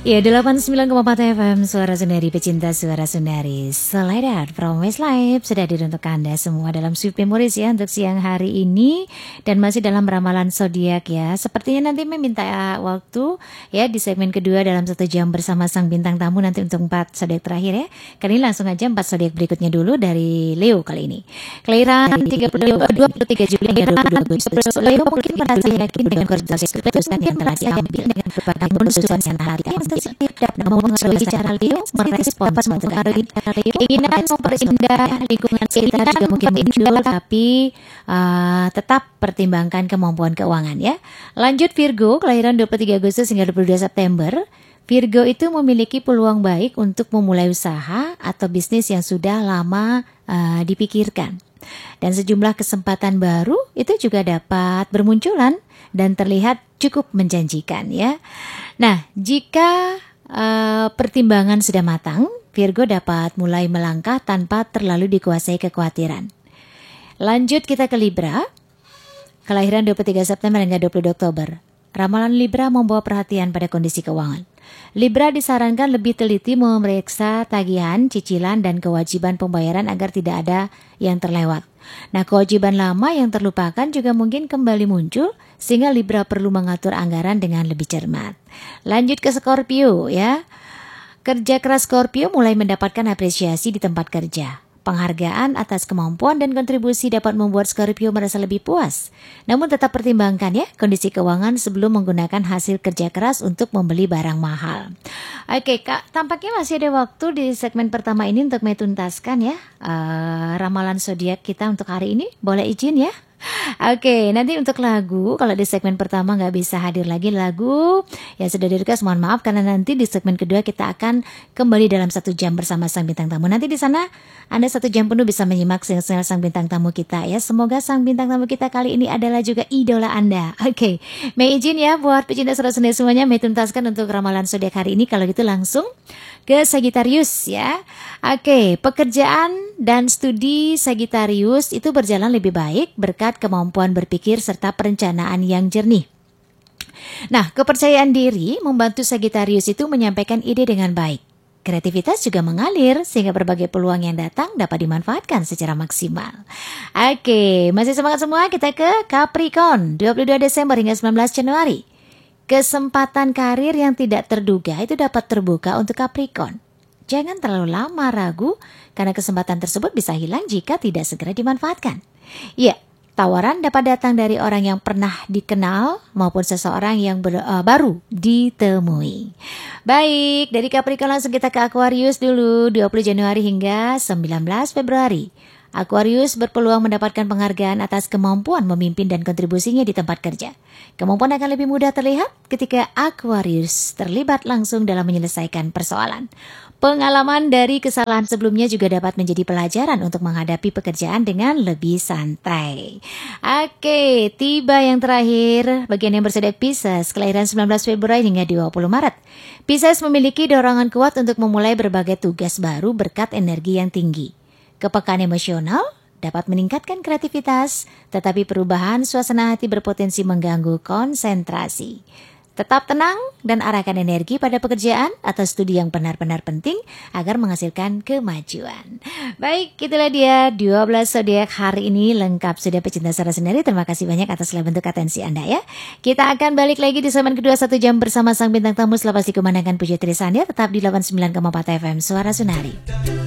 Ya, 89,4 FM Suara Sundari, pecinta Suara Sundari. Seledar from Westlife sudah hadir untuk Anda semua dalam Sweet Memories ya untuk siang hari ini. Dan masih dalam ramalan zodiak ya. Sepertinya nanti meminta waktu ya di segmen kedua dalam 1 jam bersama sang bintang tamu nanti untuk 4 zodiak terakhir ya. Kali ini langsung aja 4 zodiak berikutnya dulu dari Leo kali ini. Kelahiran 23 Juli hingga 22 Agustus. Leo mungkin merasa yakin dengan keputusan yang telah diambil dengan berbagai keputusan yang hati yang tidak mempengaruhi cara Leo merespon mempengaruhi cara Leo keinginan memperindah lingkungan sekitar juga mungkin muncul, tapi tetap pertimbangkan kemampuan keuangan ya. Lanjut Virgo, kelahiran 23 Agustus hingga 22 September. Virgo itu memiliki peluang baik untuk memulai usaha atau bisnis yang sudah lama dipikirkan. Dan sejumlah kesempatan baru itu juga dapat bermunculan dan terlihat cukup menjanjikan ya. Nah, jika pertimbangan sudah matang, Virgo dapat mulai melangkah tanpa terlalu dikuasai kekhawatiran. Lanjut kita ke Libra, kelahiran 23 September hingga 22 Oktober. Ramalan Libra membawa perhatian pada kondisi keuangan. Libra disarankan lebih teliti memeriksa tagihan, cicilan, dan kewajiban pembayaran agar tidak ada yang terlewat. Nah, kewajiban lama yang terlupakan juga mungkin kembali muncul, sehingga Libra perlu mengatur anggaran dengan lebih cermat. Lanjut ke Scorpio ya. Kerja keras Scorpio mulai mendapatkan apresiasi di tempat kerja. Penghargaan atas kemampuan dan kontribusi dapat membuat Scorpio merasa lebih puas. Namun tetap pertimbangkan ya kondisi keuangan sebelum menggunakan hasil kerja keras untuk membeli barang mahal. Oke Kak, tampaknya masih ada waktu di segmen pertama ini untuk menuntaskan ya ramalan zodiak kita untuk hari ini. Boleh izin ya? Oke, nanti untuk lagu, kalau di segmen pertama nggak bisa hadir lagi lagu yang sudah di-request, mohon maaf karena nanti di segmen kedua kita akan kembali dalam 1 jam bersama sang bintang tamu. Nanti di sana Anda 1 jam penuh bisa menyimak sinyal sang bintang tamu kita ya. Semoga sang bintang tamu kita kali ini adalah juga idola Anda. Oke, Mei izin ya buat pecinta Suara Sundari semuanya, Mei tuntaskan untuk ramalan zodiak hari ini. Kalau gitu langsung ke Sagittarius ya. Oke, pekerjaan dan studi Sagittarius itu berjalan lebih baik berkat kemampuan berpikir serta perencanaan yang jernih. Nah, kepercayaan diri membantu Sagittarius itu menyampaikan ide dengan baik. Kreativitas juga mengalir sehingga berbagai peluang yang datang dapat dimanfaatkan secara maksimal. Oke, masih semangat semua, kita ke Capricorn 22 Desember hingga 19 Januari. Kesempatan karir yang tidak terduga itu dapat terbuka untuk Capricorn. Jangan terlalu lama ragu karena kesempatan tersebut bisa hilang jika tidak segera dimanfaatkan. Ya, tawaran dapat datang dari orang yang pernah dikenal maupun seseorang yang baru ditemui. Baik, dari Capricorn langsung kita ke Aquarius dulu, 20 Januari hingga 19 Februari. Aquarius berpeluang mendapatkan penghargaan atas kemampuan memimpin dan kontribusinya di tempat kerja. Kemampuan akan lebih mudah terlihat ketika Aquarius terlibat langsung dalam menyelesaikan persoalan. Pengalaman dari kesalahan sebelumnya juga dapat menjadi pelajaran untuk menghadapi pekerjaan dengan lebih santai. Oke, tiba yang terakhir, bagian yang berzodiak Pisces, kelahiran 19 Februari hingga 20 Maret. Pisces memiliki dorongan kuat untuk memulai berbagai tugas baru berkat energi yang tinggi. Kepekaan emosional dapat meningkatkan kreativitas, tetapi perubahan suasana hati berpotensi mengganggu konsentrasi. Tetap tenang dan arahkan energi pada pekerjaan atau studi yang benar-benar penting agar menghasilkan kemajuan. Baik, itulah dia 12 zodiak hari ini lengkap sudah pecinta Suara Sundari. Terima kasih banyak atas segala bentuk atensi Anda ya. Kita akan balik lagi di segmen kedua 1 jam bersama sang bintang tamu selepas dikumandangkan puji trisandia tetap di 89,4 FM Suara Sundari.